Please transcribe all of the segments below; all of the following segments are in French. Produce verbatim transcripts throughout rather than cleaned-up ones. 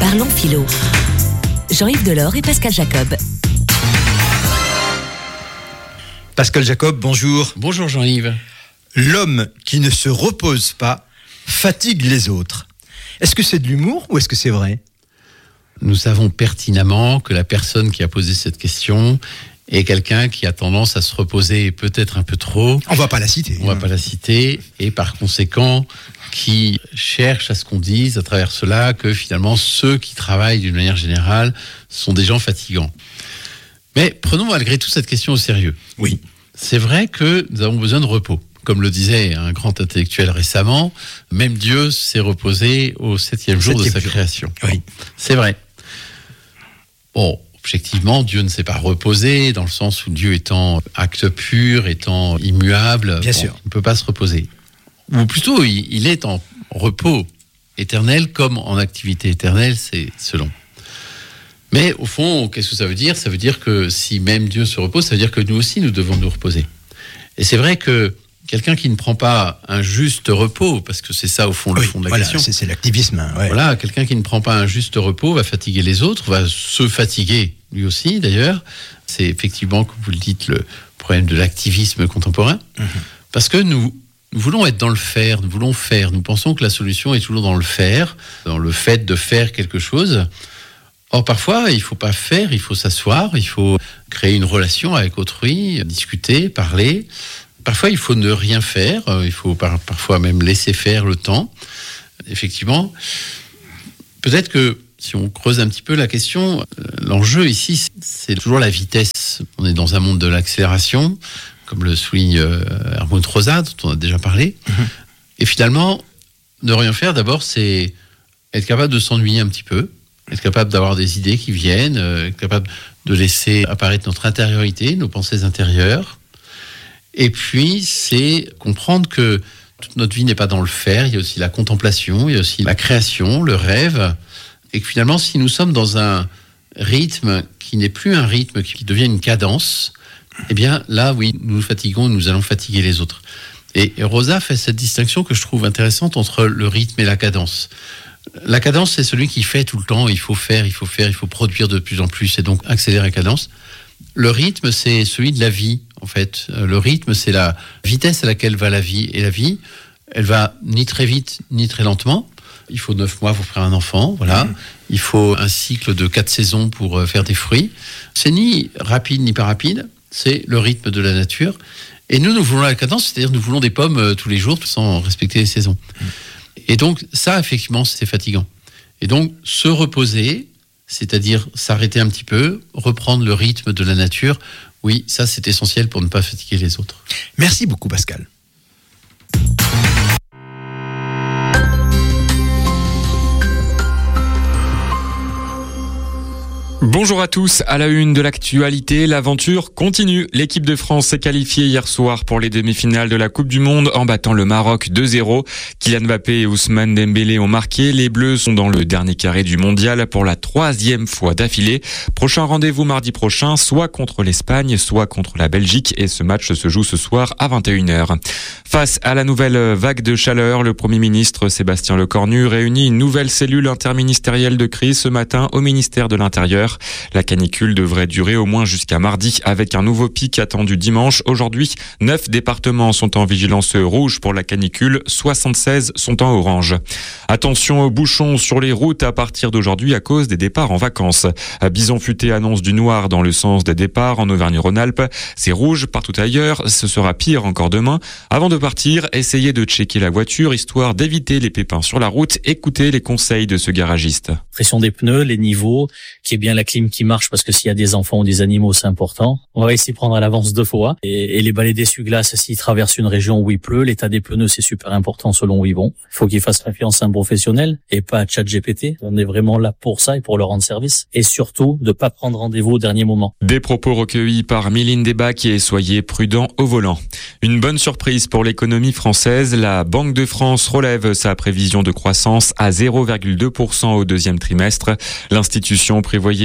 Parlons philo. Jean-Yves Delors et Pascal Jacob. Pascal Jacob, bonjour. Bonjour Jean-Yves. L'homme qui ne se repose pas fatigue les autres. Est-ce que c'est de l'humour ou est-ce que c'est vrai ? Nous savons pertinemment que la personne qui a posé cette question est quelqu'un qui a tendance à se reposer peut-être un peu trop. On ne va pas la citer. On ne va pas la citer et par conséquent qui cherche à ce qu'on dise à travers cela que finalement ceux qui travaillent d'une manière générale sont des gens fatigants. Mais prenons malgré tout cette question au sérieux. Oui. C'est vrai que nous avons besoin de repos. Comme le disait un grand intellectuel récemment, même Dieu s'est reposé au septième jour septième de sa jour. création. Oui. C'est vrai. Bon, objectivement, Dieu ne s'est pas reposé, dans le sens où Dieu étant acte pur, étant immuable, Bien bon, sûr. il ne peut pas se reposer. Ou plutôt, il, il est en repos éternel, comme en activité éternelle, c'est selon. Mais au fond, qu'est-ce que ça veut dire ? Ça veut dire que si même Dieu se repose, ça veut dire que nous aussi, nous devons nous reposer. Et c'est vrai que quelqu'un qui ne prend pas un juste repos, parce que c'est ça au fond le oui, fond de la voilà, question. C'est, c'est l'activisme. Ouais. Voilà, quelqu'un qui ne prend pas un juste repos va fatiguer les autres, va se fatiguer lui aussi d'ailleurs. C'est effectivement, comme vous le dites, le problème de l'activisme contemporain. Mm-hmm. Parce que nous, nous voulons être dans le faire, nous voulons faire. Nous pensons que la solution est toujours dans le faire, dans le fait de faire quelque chose. Or, parfois, il ne faut pas faire, il faut s'asseoir, il faut créer une relation avec autrui, discuter, parler. Parfois, il faut ne rien faire, il faut par, parfois même laisser faire le temps. Effectivement, peut-être que si on creuse un petit peu la question, l'enjeu ici, c'est toujours la vitesse. On est dans un monde de l'accélération, comme le souligne Hermod Rosa, dont on a déjà parlé. Mmh. Et finalement, ne rien faire, d'abord, c'est être capable de s'ennuyer un petit peu, être capable d'avoir des idées qui viennent, être capable de laisser apparaître notre intériorité, nos pensées intérieures. Et puis, c'est comprendre que toute notre vie n'est pas dans le faire, il y a aussi la contemplation, il y a aussi la création, le rêve, et que finalement, si nous sommes dans un rythme qui n'est plus un rythme, qui devient une cadence, eh bien là, oui, nous nous fatiguons, nous allons fatiguer les autres. Et Rosa fait cette distinction que je trouve intéressante entre le rythme et la cadence. La cadence, c'est celui qui fait tout le temps, il faut faire, il faut faire, il faut produire de plus en plus, et donc accélérer la cadence. Le rythme, c'est celui de la vie, en fait. Le rythme, c'est la vitesse à laquelle va la vie. Et la vie, elle va ni très vite, ni très lentement. Il faut neuf mois pour faire un enfant, voilà. Mmh. Il faut un cycle de quatre saisons pour faire des fruits. C'est ni rapide, ni pas rapide. C'est le rythme de la nature. Et nous, nous voulons la cadence, c'est-à-dire nous voulons des pommes tous les jours sans respecter les saisons. Mmh. Et donc, ça, effectivement, c'est fatigant. Et donc, se reposer, c'est-à-dire s'arrêter un petit peu, reprendre le rythme de la nature, oui, ça, c'est essentiel pour ne pas fatiguer les autres. Merci beaucoup, Pascal. Bonjour à tous, à la une de l'actualité, l'aventure continue. L'équipe de France s'est qualifiée hier soir pour les demi-finales de la Coupe du Monde en battant le Maroc deux zéro. Kylian Mbappé et Ousmane Dembélé ont marqué. Les Bleus sont dans le dernier carré du mondial pour la troisième fois d'affilée. Prochain rendez-vous mardi prochain, soit contre l'Espagne, soit contre la Belgique, et ce match se joue ce soir à vingt et une heures. Face à la nouvelle vague de chaleur, le Premier ministre Sébastien Lecornu réunit une nouvelle cellule interministérielle de crise ce matin au ministère de l'Intérieur. La canicule devrait durer au moins jusqu'à mardi avec un nouveau pic attendu dimanche. Aujourd'hui, neuf départements sont en vigilance rouge pour la canicule, soixante-seize sont en orange. Attention aux bouchons sur les routes à partir d'aujourd'hui à cause des départs en vacances. Bison Futé annonce du noir dans le sens des départs en Auvergne-Rhône-Alpes. C'est rouge partout ailleurs, ce sera pire encore demain. Avant de partir, essayez de checker la voiture histoire d'éviter les pépins sur la route. Écoutez les conseils de ce garagiste. Pression des pneus, les niveaux, qui est bien la clim qui marche, parce que s'il y a des enfants ou des animaux, c'est important. On va essayer de prendre à l'avance deux fois. Et, et les balais d'essuie-glace, s'ils traversent une région où il pleut, l'état des pneus, c'est super important selon où ils vont. Il faut qu'ils fassent confiance à un professionnel et pas à ChatGPT. On est vraiment là pour ça et pour leur rendre service. Et surtout, de pas prendre rendez-vous au dernier moment. Des propos recueillis par Mylène Debac et soyez prudents au volant. Une bonne surprise pour l'économie française. La Banque de France relève sa prévision de croissance à zéro virgule deux pour cent au deuxième trimestre. L'institution prévoyait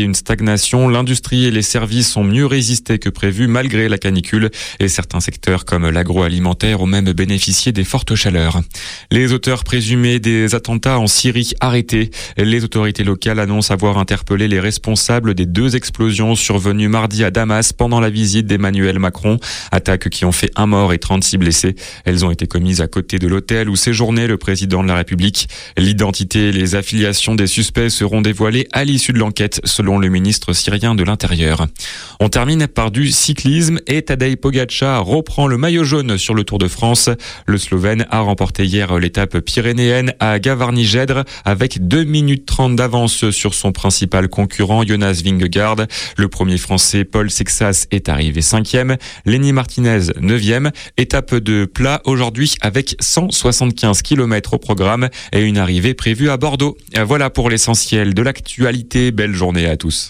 remarqué une stagnation. L'industrie et les services ont mieux résisté que prévu malgré la canicule et certains secteurs comme l'agroalimentaire ont même bénéficié des fortes chaleurs. Les auteurs présumés des attentats en Syrie arrêtés. Les autorités locales annoncent avoir interpellé les responsables des deux explosions survenues mardi à Damas pendant la visite d'Emmanuel Macron. Attaques qui ont fait un mort et trente-six blessés. Elles ont été commises à côté de l'hôtel où séjournait le président de la République. L'identité et les affiliations des suspects seront dévoilées à l'issue de l'enquête, selon le ministre syrien de l'Intérieur. On termine par du cyclisme et Tadej Pogačar reprend le maillot jaune sur le Tour de France. Le Slovène a remporté hier l'étape pyrénéenne à Gavarnie-Gèdre avec deux minutes trente d'avance sur son principal concurrent Jonas Vingegaard. Le premier Français Paul Sexas est arrivé cinquième, Lenny Martinez neuvième. Étape de plat aujourd'hui avec cent soixante-quinze kilomètres au programme et une arrivée prévue à Bordeaux. Voilà pour l'essentiel de l'actualité. Belle journée à tous.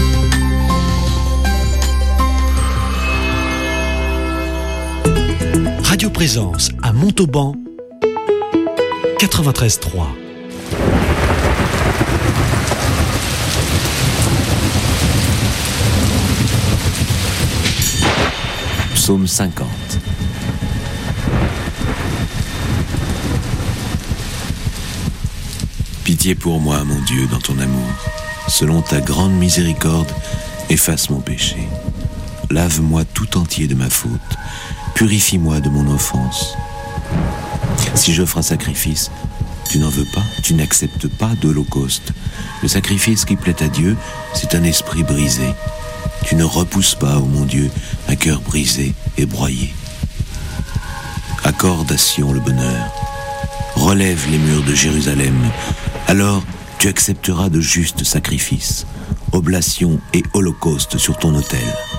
Radio Présence à Montauban quatre-vingt-treize trois. Psaume cinquante. Pitié pour moi, mon Dieu, dans ton amour. Selon ta grande miséricorde, efface mon péché. Lave-moi tout entier de ma faute. Purifie-moi de mon offense. Si j'offre un sacrifice, tu n'en veux pas, tu n'acceptes pas d'holocauste. Le sacrifice qui plaît à Dieu, c'est un esprit brisé. Tu ne repousses pas, ô mon Dieu, un cœur brisé et broyé. Accorde à Sion le bonheur. Relève les murs de Jérusalem. Alors tu accepteras de justes sacrifices, oblations et holocaustes sur ton autel.